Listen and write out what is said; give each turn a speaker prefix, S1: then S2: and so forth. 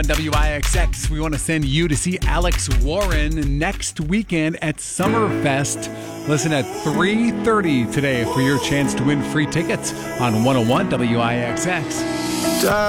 S1: 101 WIXX. We want to send you to see Alex Warren next weekend at Summerfest. Listen at 3:30 today for your chance to win free tickets on 101 WIXX.